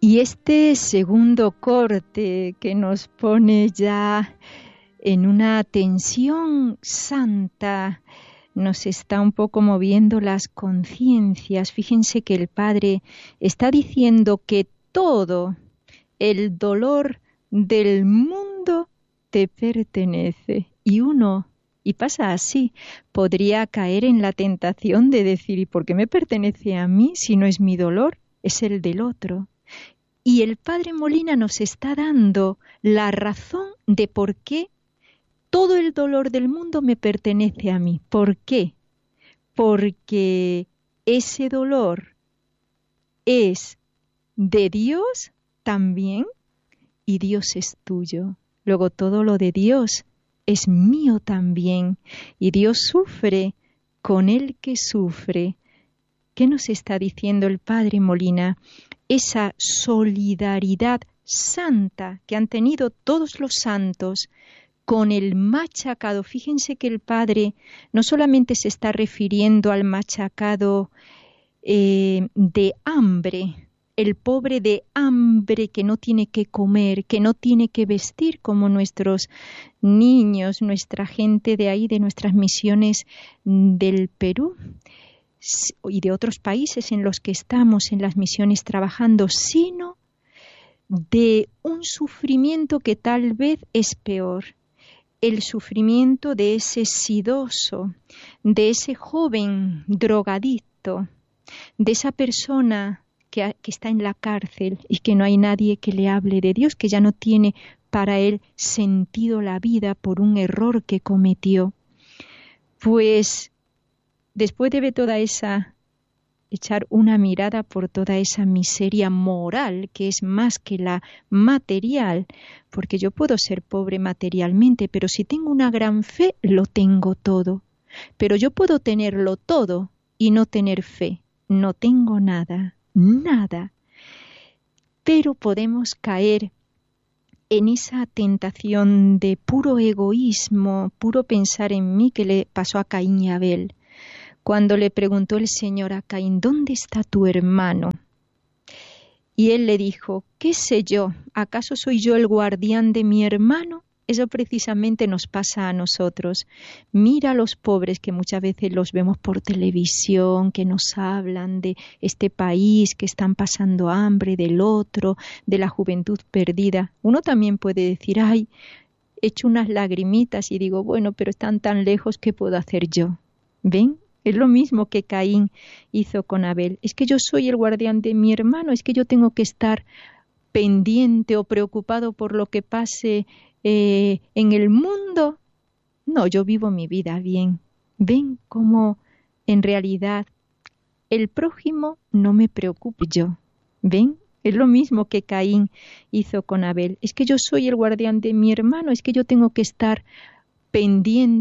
Y este segundo corte que nos pone ya en una tensión santa, nos está un poco moviendo las conciencias. Fíjense que el Padre está diciendo que todo el dolor del mundo te pertenece. Y pasa así, podría caer en la tentación de decir, ¿y por qué me pertenece a mí si no es mi dolor? Es el del otro. Y el Padre Molina nos está dando la razón de por qué todo el dolor del mundo me pertenece a mí. ¿Por qué? Porque ese dolor es de Dios también y Dios es tuyo. Luego todo lo de Dios es mío también y Dios sufre con el que sufre. ¿Qué nos está diciendo el Padre Molina? Esa solidaridad santa que han tenido todos los santos con el machacado. Fíjense que el Padre no solamente se está refiriendo al machacado de hambre, el pobre de hambre que no tiene que comer, que no tiene que vestir como nuestros niños, nuestra gente de ahí, de nuestras misiones del Perú y de otros países en los que estamos en las misiones trabajando, sino de un sufrimiento que tal vez es peor, el sufrimiento de ese sidoso, de ese joven drogadicto, de esa persona que está en la cárcel y que no hay nadie que le hable de Dios, que ya no tiene para él sentido la vida por un error que cometió. Pues después de ver toda esa, echar una mirada por toda esa miseria moral que es más que la material, porque yo puedo ser pobre materialmente, pero si tengo una gran fe, lo tengo todo. Pero yo puedo tenerlo todo y no tener fe. No tengo nada, nada. Pero podemos caer en esa tentación de puro egoísmo, puro pensar en mí que le pasó a Caín y Abel. Cuando le preguntó el Señor a Caín, ¿dónde está tu hermano? Y él le dijo, ¿qué sé yo? ¿Acaso soy yo el guardián de mi hermano? Eso precisamente nos pasa a nosotros. Mira a los pobres que muchas veces los vemos por televisión, que nos hablan de este país, que están pasando hambre, del otro, de la juventud perdida. Uno también puede decir, ay, echo unas lagrimitas y digo, bueno, pero están tan lejos, ¿qué puedo hacer yo? ¿Ven? Es lo mismo que Caín hizo con Abel. Es que yo soy el guardián de mi hermano, es que yo tengo que estar pendiente o preocupado por lo que pase en el mundo. No, yo vivo mi vida bien. Ven cómo en realidad el prójimo no me preocupa yo. Ven, es lo mismo que Caín hizo con Abel. Es que yo soy el guardián de mi hermano, es que yo tengo que estar pendiente